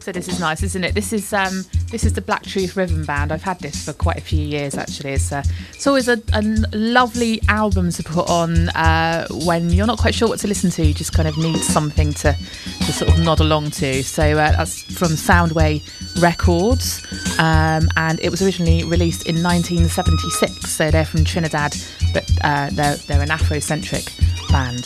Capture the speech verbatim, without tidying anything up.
So this is nice, isn't it? This is um, this is the Black Truth Rhythm Band. I've had this for quite a few years, actually. It's, uh, it's always a, a lovely album to put on uh, when you're not quite sure what to listen to. You just kind of need something to, to sort of nod along to. So uh, that's from Soundway Records, um, and it was originally released in nineteen seventy-six. So they're from Trinidad, but uh, they're they're an Afrocentric band.